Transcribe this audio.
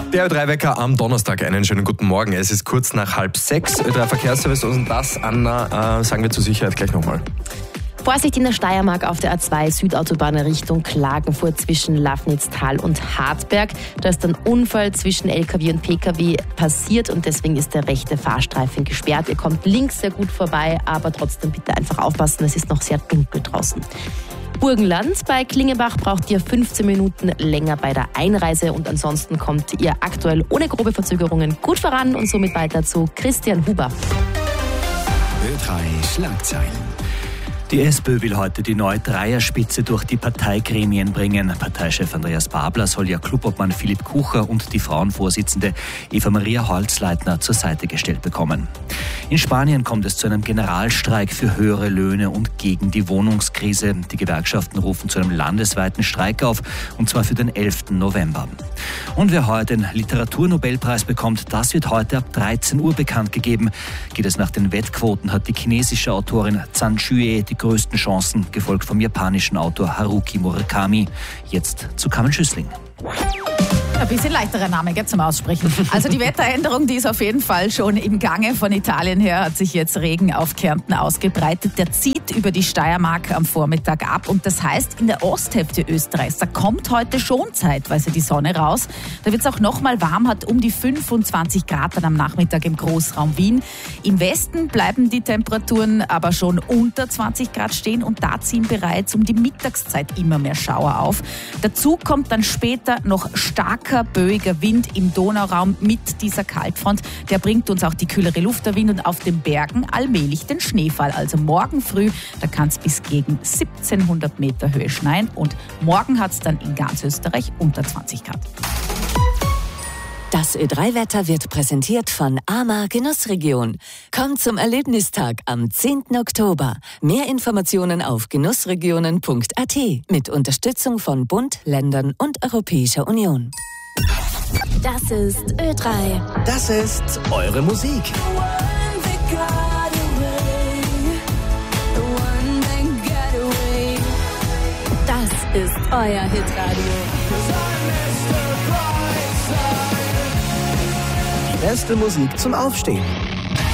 Der Ö3-Wecker am Donnerstag. Einen schönen guten Morgen. Es ist kurz nach 5:30. Ö3-Verkehrsservice und das, Anna, sagen wir zur Sicherheit gleich nochmal. Vorsicht in der Steiermark auf der A2 Südautobahn Richtung Klagenfurt zwischen Lafnitztal und Hartberg. Da ist ein Unfall zwischen LKW und PKW passiert und deswegen ist der rechte Fahrstreifen gesperrt. Ihr kommt links sehr gut vorbei, aber trotzdem bitte einfach aufpassen, es ist noch sehr dunkel draußen. Burgenland bei Klingebach braucht ihr 15 Minuten länger bei der Einreise und ansonsten kommt ihr aktuell ohne grobe Verzögerungen gut voran und somit weiter zu Christian Huber. Ö3 Schlagzeilen. Die SPÖ will heute die neue Dreierspitze durch die Parteigremien bringen. Parteichef Andreas Babler soll ja Clubobmann Philipp Kucher und die Frauenvorsitzende Eva-Maria Holzleitner zur Seite gestellt bekommen. In Spanien kommt es zu einem Generalstreik für höhere Löhne und gegen die Wohnungskrise. Die Gewerkschaften rufen zu einem landesweiten Streik auf, und zwar für den 11. November. Und wer heute den Literaturnobelpreis bekommt, das wird heute ab 13 Uhr bekannt gegeben. Geht es nach den Wettquoten, hat die chinesische Autorin Zhang Xue die größten Chancen, gefolgt vom japanischen Autor Haruki Murakami. Jetzt zu Carmen Schüssling. Ein bisschen leichterer Name, gell, zum Aussprechen. Also die Wetteränderung, die ist auf jeden Fall schon im Gange. Von Italien her hat sich jetzt Regen auf Kärnten ausgebreitet. Der zieht über die Steiermark am Vormittag ab. Und das heißt, in der Osthälfte Österreichs, da kommt heute schon zeitweise die Sonne raus. Da wird es auch nochmal warm, hat um die 25 Grad dann am Nachmittag im Großraum Wien. Im Westen bleiben die Temperaturen aber schon unter 20 Grad stehen. Und da ziehen bereits um die Mittagszeit immer mehr Schauer auf. Dazu kommt dann später noch starker böiger Wind im Donauraum mit dieser Kaltfront. Der bringt uns auch die kühlere Luft, der Wind, und auf den Bergen allmählich den Schneefall. Also morgen früh, da kann es bis gegen 1700 Meter Höhe schneien und morgen hat es dann in ganz Österreich unter 20 Grad. Das Ö3-Wetter wird präsentiert von AMA Genussregion. Kommt zum Erlebnistag am 10. Oktober. Mehr Informationen auf genussregionen.at mit Unterstützung von Bund, Ländern und Europäischer Union. Das ist Ö3. Das ist eure Musik. Das ist euer Hitradio. Die beste Musik zum Aufstehen.